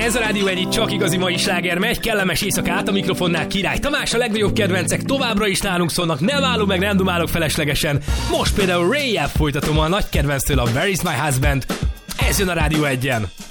Ez a Rádió Egy, csak igazi mai sláger megy, kellemes éjszakát, a mikrofonnál Király Tamás, a legnagyobb kedvencek továbbra is nálunk szólnak, nem állok meg, nem dumálok feleslegesen. Most például Ray-jel folytatom a nagy kedvenctől, a Where is my husband? Ez jön a Rádió Egyen.